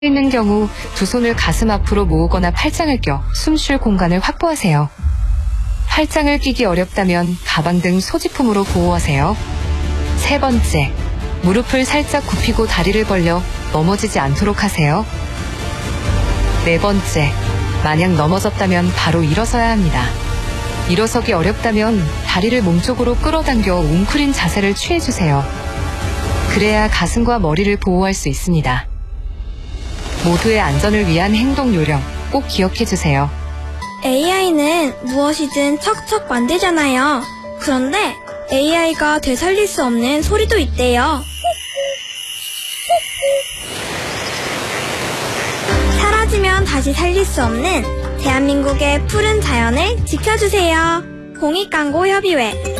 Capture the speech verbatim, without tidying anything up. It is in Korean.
있는 경우 두 손을 가슴 앞으로 모으거나 팔짱을 껴 숨 쉴 공간을 확보하세요. 팔짱을 끼기 어렵다면 가방 등 소지품으로 보호하세요. 세 번째, 무릎을 살짝 굽히고 다리를 벌려 넘어지지 않도록 하세요. 네 번째, 만약 넘어졌다면 바로 일어서야 합니다. 일어서기 어렵다면 다리를 몸쪽으로 끌어당겨 웅크린 자세를 취해주세요. 그래야 가슴과 머리를 보호할 수 있습니다. 모두의 안전을 위한 행동 요령 꼭 기억해주세요. 에이아이는 무엇이든 척척 만들잖아요. 그런데 에이아이가 되살릴 수 없는 소리도 있대요. 사라지면 다시 살릴 수 없는 대한민국의 푸른 자연을 지켜주세요. 공익광고협의회